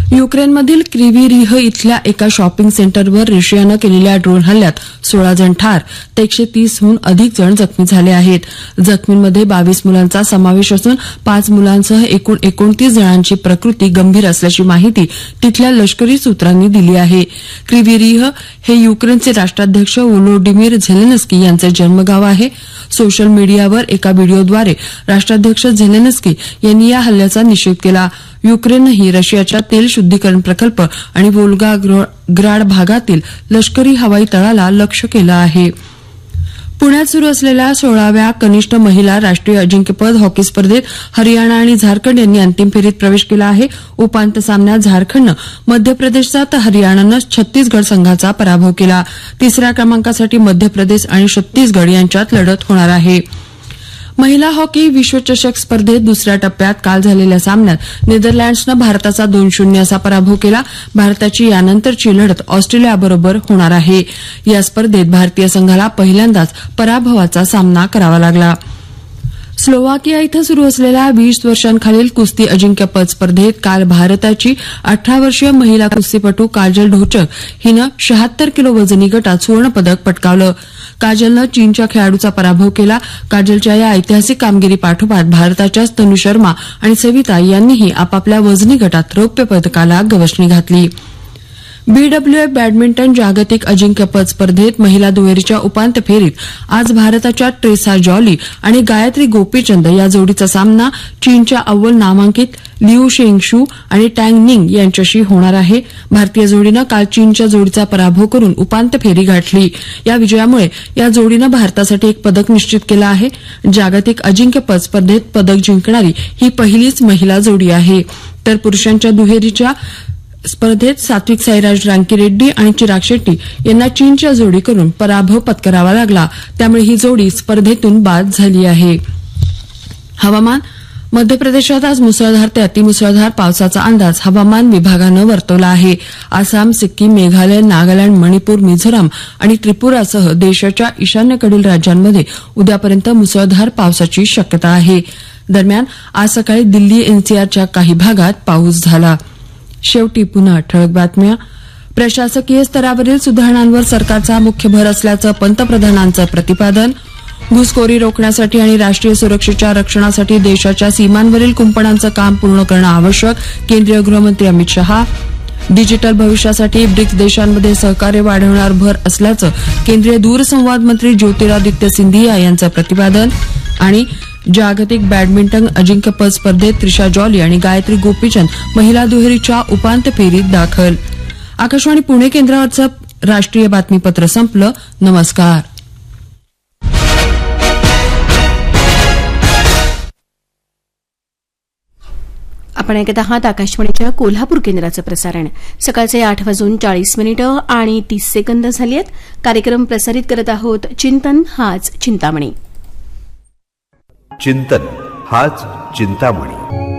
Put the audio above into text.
युक्रेनमधील क्रिव्ही रिह इथल्या एका शॉपिंग सेंटरवर रशियानं केलेल्या ड्रोन हल्ल्यात 16 जण ठार तर 130हून अधिक जण जखमी झाले आहेत. जखमींमध्ये 22 मुलांचा समावेश असून 5 मुलांसह एकूण 29 जणांची प्रकृती गंभीर असल्याची माहिती तिथल्या लष्करी सूत्रांनी दिली आहे. क्रिव्ही रिह हे युक्रेनचे राष्ट्राध्यक्ष व्होलोडिमीर झेलेन्स्की यांचे जन्मगाव आहे. सोशल मीडियावर एका व्हिडिओद्वारे राष्ट्राध्यक्ष झेलेन्स्की यांनी या हल्ल्याचा निषेध केला. युक्रेनही रशियाच्या तेल शुद्धीकरण प्रकल्प आणि वोल्गाग्राड भागातील लष्करी हवाई तळाला लक्ष्य केलं आहे. पुण्यात सुरू असलेल्या 16व्या कनिष्ठ महिला राष्ट्रीय अजिंक्यपद हॉकी स्पर्धेत हरियाणा आणि झारखंड यांनी अंतिम फेरीत प्रवेश केला आहे. उपांत्य सामन्यात झारखंडनं मध्य प्रदेशचा तर हरियाणानं छत्तीसगड संघाचा पराभव केला. तिसऱ्या क्रमांकासाठी मध्य प्रदेश आणि छत्तीसगड यांच्यात लढत होणार आहे. महिला हॉकी विश्वचषक स्पर्धेत दुसऱ्या टप्प्यात काल झालेल्या सामन्यात नेदरलँड्सनं भारताचा 2-0 असा पराभव केला. भारताची यानंतरची लढत ऑस्ट्रेलियाबरोबर होणार आहे. या स्पर्धेत भारतीय संघाला पहिल्यांदाच पराभवाचा सामना करावा लागला. स्लोवाकिया इथं सुरू असलेल्या 20 वर्षांखालील कुस्ती अजिंक्यपद स्पर्धेत काल भारताची 18 वर्षीय महिला कुस्तीपटू काजल ढोचक हिनं 76 किलो वजनी गटात सुवर्णपदक पटकावलं. काजलनं चीनच्या खेळाडूचा पराभव केला. काजलच्या या ऐतिहासिक कामगिरीपाठोपाठ भारताच्याच तनू शर्मा आणि सविता यांनीही आपापल्या वजनी गटात रौप्य पदकाला गवसणी घातली. बीडब्ल्यूएफ बॅडमिंटन जागतिक अजिंक्यपद स्पर्धेत महिला दुहेरीच्या उपांत्य फेरीत आज भारताच्या ट्रेसा जॉली आणि गायत्री गोपीचंद या जोडीचा सामना चीनच्या अव्वल नामांकित लिऊ शेंगशू आणि टँग निंग यांच्याशी होणार आहे. भारतीय जोडीनं काल चीनच्या जोडीचा पराभव करून उपांत्य फेरी गाठली. या विजयामुळे या जोडीनं भारतासाठी एक पदक निश्चित केलं आहे. जागतिक अजिंक्यपद स्पर्धेत पदक जिंकणारी ही पहिलीच महिला जोडी आहे. तर पुरुषांच्या दुहेरीच्या स्पर्धेत सात्विक साईराज रांकीरेड्डी आणि चिराग शेट्टी यांना चीनच्या जोडीकडून पराभव पत्करावा लागला. त्यामुळे ही जोडी स्पर्धेतून बाद झाली आहे. हवामान. मध्य प्रदेशात आज मुसळधार ते अतिमुसळधार पावसाचा अंदाज हवामान विभागानं वर्तवला आहे. आसाम, सिक्कीम, मेघालय, नागालँड, मणिपूर, मिझोराम आणि त्रिपुरासह देशाच्या ईशान्येकडील राज्यांमध्ये उद्यापर्यंत मुसळधार पावसाची शक्यता आहे. दरम्यान आज सकाळी दिल्ली एनसीआरच्या काही भागात पाऊस झाला. शेवटी पुन्हा ठळक बातम्या. प्रशासकीय स्तरावरील सुधारणांवर सरकारचा मुख्य भर असल्याचं पंतप्रधानांचं प्रतिपादन. घुसखोरी रोखण्यासाठी आणि राष्ट्रीय सुरक्षेच्या रक्षणासाठी देशाच्या सीमांवरील कुंपणांचं काम पूर्ण करणं आवश्यक. केंद्रीय गृहमंत्री अमित शहा. डिजिटल भविष्यासाठी ब्रिक्स देशांमध्ये सहकार्य वाढवण्यावर भर असल्याचं केंद्रीय दूरसंवाद मंत्री ज्योतिरादित्य सिंधिया यांचं प्रतिपादन. आणि जागतिक बॅडमिंटन अजिंक्यपद स्पर्धेत त्रिशा जॉली आणि गायत्री गोपीचंद महिला दुहेरीच्या उपांत्य फेरीत दाखल. आकाशवाणी पुणे केंद्रावरचं राष्ट्रीय बातमीपत्र संपलं. नमस्कार. आपण ऐकत आहात आकाशवाणीच्या कोल्हापूर केंद्राचं प्रसारण. सकाळचे 8:40 आणि 30 सेकंद झाली आहेत. कार्यक्रम प्रसारित करत आहोत चिंतन हाच चिंतामणी. चिंतन हाच चिंतामणी.